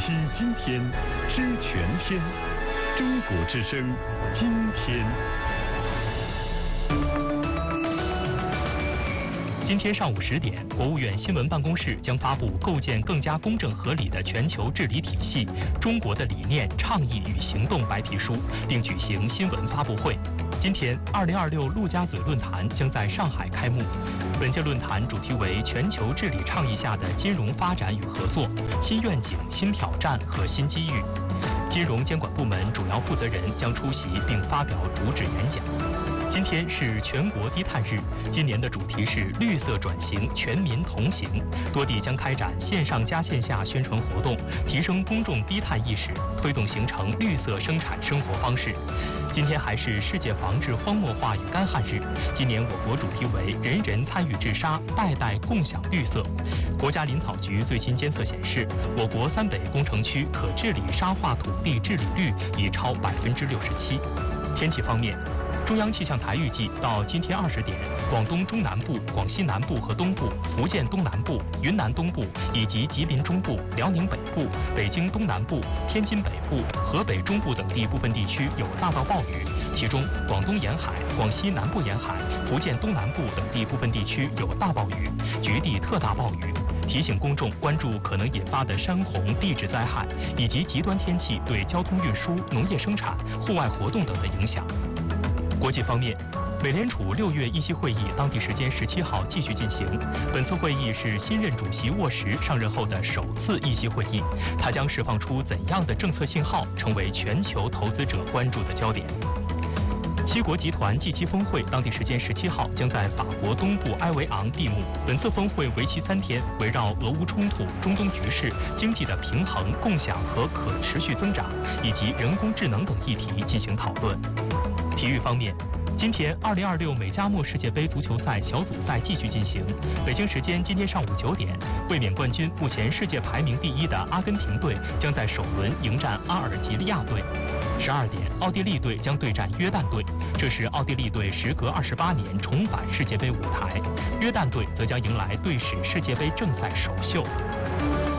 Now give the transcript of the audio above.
今天，知全天。中国之声，今天。 今天上午10点，国务院新闻办公室将发布《构建更加公正合理的全球治理体系：中国的理念、倡议与行动》白皮书，并举行新闻发布会。今天，2026陆家嘴论坛将在上海开幕。本届论坛主题为全球治理倡议下的金融发展与合作、新愿景、新挑战和新机遇。金融监管部门主要负责人将出席并发表主旨演讲。今天是全国低碳日，今年的主题是绿色转型，全民同行。多地将开展线上加线下宣传活动，提升公众低碳意识，推动形成绿色生产生活方式。今天还是世界防治荒漠化与干旱日，今年我国主题为人人参与治沙，代代共享绿色。国家林草局最新监测显示，我国3北工程区可治理沙化土地治理率已超67%。天气方面，中央气象台预计，到今天20点，广东中南部、广西南部和东部、福建东南部、云南东部以及吉林中部、辽宁北部、北京东南部、天津北部、河北中部等地部分地区有大到暴雨，其中广东沿海、广西南部沿海、福建东南部等地部分地区有大暴雨，局地特大暴雨。提醒公众关注可能引发的山洪、地质灾害以及极端天气对交通运输、农业生产、户外活动等的影响。国际方面，美联储6月议息会议当地时间17号继续进行。本次会议是新任主席沃什上任后的首次议息会议，它将释放出怎样的政策信号，成为全球投资者关注的焦点。七国集团 G7 峰会当地时间17号将在法国东部埃维昂闭幕。本次峰会为期3天，围绕俄乌冲突、中东局势、经济的平衡、共享和可持续增长，以及人工智能等议题进行讨论。体育方面，今天2026美加墨世界杯足球赛小组赛继续进行。北京时间今天上午9点，卫冕冠军、目前世界排名第1的阿根廷队将在首轮迎战阿尔及利亚队。12点，奥地利队将对战约旦队，这是奥地利队时隔28年重返世界杯舞台，约旦队则将迎来队史世界杯正赛首秀。